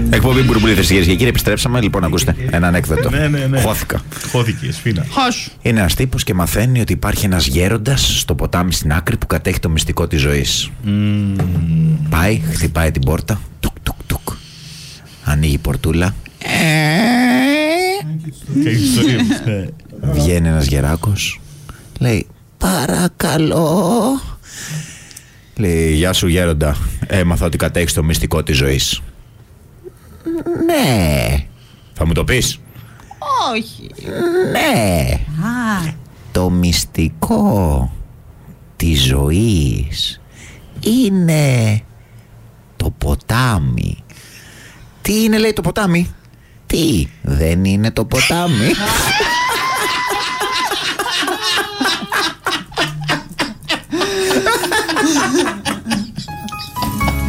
Εκπομπή Μπουρμπουλίδες, κυρίες και κύριοι. Επιστρέψαμε. Λοιπόν, ακούστε ένα ανέκδοτο. Ναι. Χώθηκα. Χώθηκε, σφίνα. Είναι ένας τύπος και μαθαίνει ότι υπάρχει ένας γέροντας στο ποτάμι στην άκρη που κατέχει το μυστικό της ζωής. Πάει, χτυπάει την πόρτα. Τουκ, τουκ, τουκ. Ανοίγει η πορτούλα. Βγαίνει ένας γεράκος. Λέει, παρακαλώ. Λέει, γεια σου γέροντα. Έμαθα ότι κατέχεις το μυστικό της ζωής. Ναι. Θα μου το πεις? Όχι. Ναι. Το μυστικό της ζωής είναι το ποτάμι. Τι είναι, λέει, το ποτάμι? Τι δεν είναι το ποτάμι?